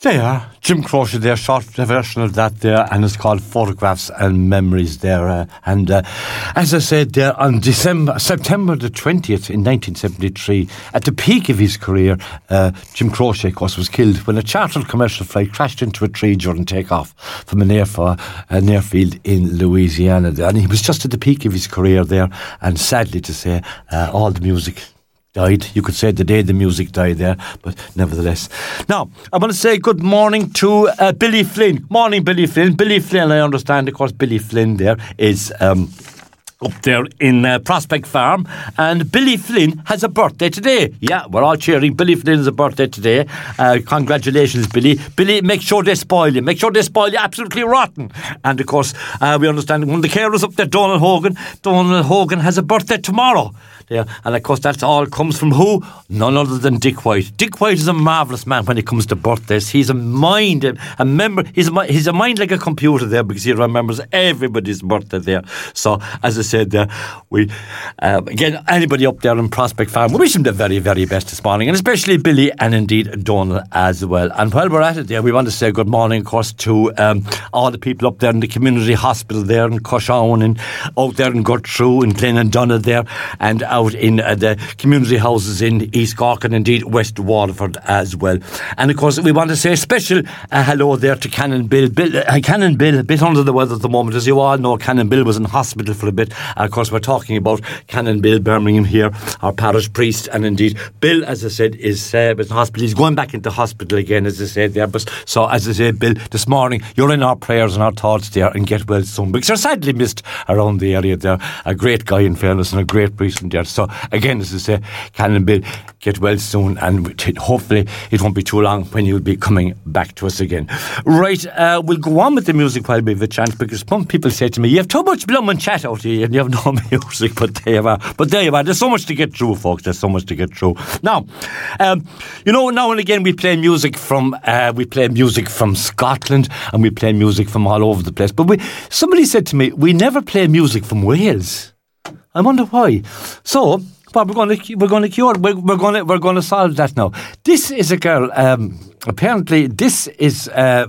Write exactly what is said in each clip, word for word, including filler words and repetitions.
They are. Jim Croce there, short version of that there, and it's called Photographs and Memories there. Uh, and uh, as I said there, on December, September the twentieth in nineteen seventy-three, at the peak of his career, uh, Jim Croce, of course, was killed when a chartered commercial flight crashed into a tree during takeoff from an, airf- an airfield in Louisiana. And he was just at the peak of his career there, and sadly to say, uh, all the music died. You could say the day the music died there, but nevertheless. Now, I want to say good morning to uh, Billy Flynn. Morning, Billy Flynn. Billy Flynn, I understand, of course, Billy Flynn there is Um, up there in uh, Prospect Farm, and Billy Flynn has a birthday today. Yeah, we're all cheering. Billy Flynn has a birthday today. Uh, congratulations, Billy. Billy, make sure they spoil you. Make sure they spoil you absolutely rotten. And of course, uh, we understand one of the carers up there, Donald Hogan. Donald Hogan has a birthday tomorrow. Yeah, and of course that all comes from who? None other than Dick White. Dick White is a marvellous man when it comes to birthdays. He's a mind, a member. He's a, he's a mind like a computer there, because he remembers everybody's birthday there. So as I said there, we uh, again, anybody up there in Prospect Farm, we wish them the very, very best this morning, and especially Billy and indeed Donald as well. And while we're at it there, we want to say good morning, of course, to um, all the people up there in the community hospital there in Cushawn, and out there in Gertrude and Glenendonagh there, and out in uh, the community houses in East Cork and indeed West Waterford as well. And of course, we want to say a special uh, hello there to Canon Bill. Bill uh, Canon Bill, a bit under the weather at the moment. As you all know, Canon Bill was in hospital for a bit. And of course, we're talking about Canon Bill Birmingham here, our parish priest. And indeed, Bill, as I said, is uh, in hospital. He's going back into hospital again, as I said there. But, so, as I said, Bill, this morning, you're in our prayers and our thoughts there, and get well soon, because you're sadly missed around the area there. A great guy, in fairness, and a great priest from there. So, again, as I say, Canon Bill, get well soon, and hopefully it won't be too long when you'll be coming back to us again. Right, uh, we'll go on with the music while we have a chance, because some people say to me, you have too much blum and chat out here, and you have no music, but there you are. But there you are, there's so much to get through, folks, there's so much to get through. Now, um, you know, now and again we play music from, uh, we play music from Scotland, and we play music from all over the place, but we, somebody said to me, we never play music from Wales. I wonder why. So, well, we're going to we're going to cure. We're, we're going to we're going to solve that now. This is a girl. Um, apparently, this is uh,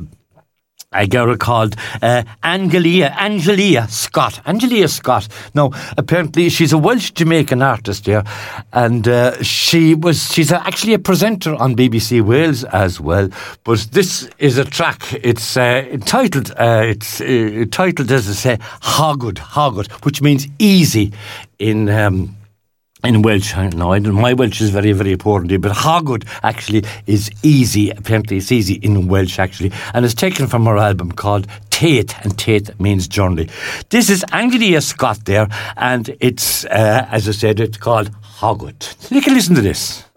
a girl called uh, Angelia Angelia Scott. Angelia Scott. Now, apparently, she's a Welsh Jamaican artist here, and uh, she was she's actually a presenter on B B C Wales as well. But this is a track. It's uh, entitled. Uh, it's uh, titled, as I say, Hogwood, Hogwood, which means easy in. Um, In Welsh, no, my Welsh is very, very important here, but Hogwood actually is easy. Apparently, it's easy in Welsh, actually. And it's taken from her album called Tate, and Tate means journey. This is Angelia Scott there, and it's, uh, as I said, it's called Hogwood. You can listen to this.